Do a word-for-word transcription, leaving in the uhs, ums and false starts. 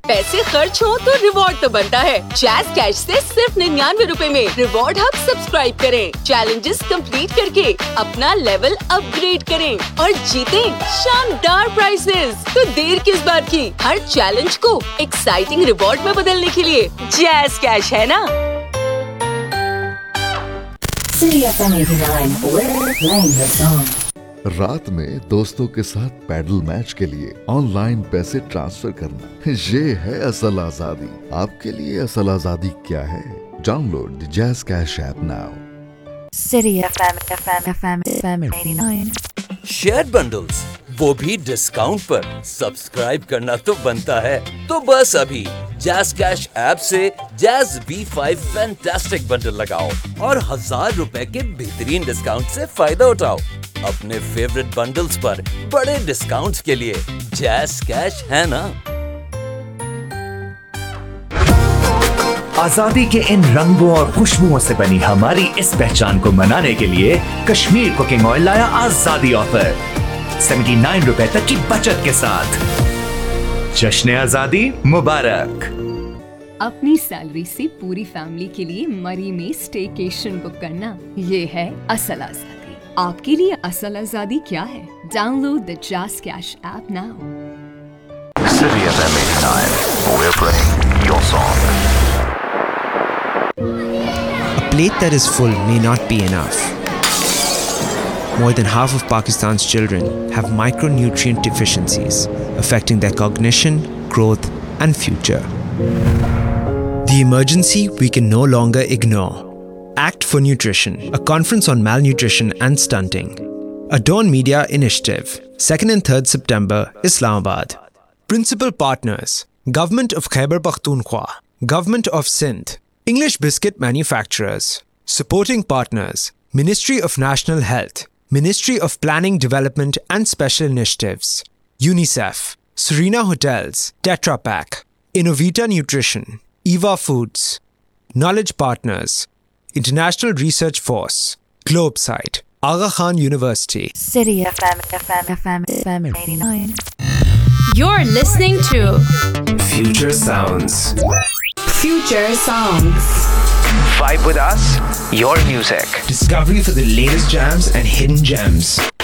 पैसे खर्च हो तो रिवॉर्ड तो बनता है। जैज़ कैश से सिर्फ निन्यानवे रुपए में रिवॉर्ड हब सब्सक्राइब करें, चैलेंजेस कंप्लीट करके अपना लेवल अपग्रेड करें और जीतें शानदार प्राइजेस। तो देर किस बात की, हर चैलेंज को एक्साइटिंग रिवॉर्ड में बदलने के लिए जैज़ कैश है ना। City F M eighty-nine, we're playing the song. रात में दोस्तों के साथ पैडल मैच के लिए ऑनलाइन पैसे ट्रांसफर करना, ये है असल आजादी। आपके लिए असल आजादी क्या है? Download the jazz cash app now. City F M, F M, F M, F M eighty-nine. Share bundles, वो भी डिस्काउंट पर। सब्सक्राइब करना तो बनता है, तो बस अभी जैज़ कैश ऐप से jazz B five fantastic bundle लगाओ और हजार रुपए के बेहतरीन डिस्काउंट से फायदा उठाओ। अपने फेवरेट बंडल्स पर बड़े डिस्काउंट्स के लिए जैज़ कैश है ना। आजादी के इन रंगों और खुशबुओं से बनी हमारी इस पहचान को मनाने के लिए कश्मीर कुकिंग ऑयल लाया आजादी ऑफर, सेवेंटी नाइन रुपए तक की बचत के साथ। जश्न आजादी मुबारक। अपनी सैलरी से पूरी फैमिली के लिए मरी में स्टेकेशन बुक करना, ये है असल आजादी। आपके लिए असल आजादी क्या है? Download the jazz cash app now. City F M eighty-nine, we're playing your song. A plate that is full may not be enough. More than half of Pakistan's children have micronutrient deficiencies, affecting their cognition, growth, and future. The emergency we can no longer ignore. Act for Nutrition, a conference on malnutrition and stunting. A Dawn Media initiative, second and third September, Islamabad. Principal partners, Government of Khyber Pakhtunkhwa, Government of Sindh, English Biscuit Manufacturers. Supporting partners, Ministry of National Health, Ministry of Planning, Development and Special Initiatives, UNICEF, Serena Hotels, Tetra Pak, Innovita Nutrition, Eva Foods. Knowledge partners, International Research Force, Globesite, Aga Khan University. City F M, F M, F M, F M eighty-nine. You're listening to Future Sounds. Future Songs. Vibe with us, your music. Discovery for the latest jams and hidden gems.